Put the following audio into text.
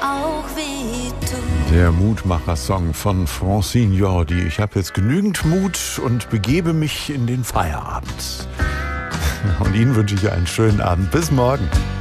auch weh tut. Der Mutmacher-Song von Francine Jordi. Ich habe jetzt genügend Mut und begebe mich in den Feierabend. Und Ihnen wünsche ich einen schönen Abend. Bis morgen.